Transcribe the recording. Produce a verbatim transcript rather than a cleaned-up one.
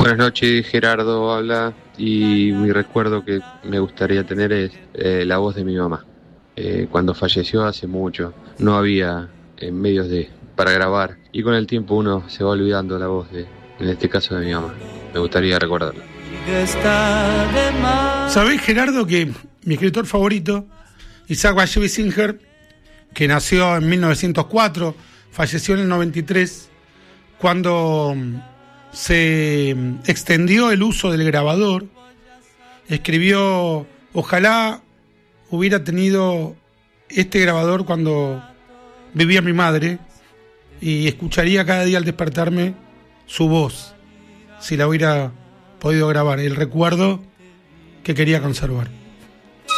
Buenas noches, Gerardo habla, y mi recuerdo que me gustaría tener es eh, la voz de mi mamá. Eh, cuando falleció hace mucho, no había eh, medios de para grabar, y con el tiempo uno se va olvidando la voz de, en este caso, de mi mamá. Me gustaría recordarla. ¿Sabés, Gerardo, que mi escritor favorito, Isaac Bashevis Singer, que nació en mil novecientos cuatro, falleció en el noventa y tres, cuando se extendió el uso del grabador, escribió: ojalá hubiera tenido este grabador cuando vivía mi madre y escucharía cada día al despertarme su voz, si la hubiera podido grabar, el recuerdo que quería conservar.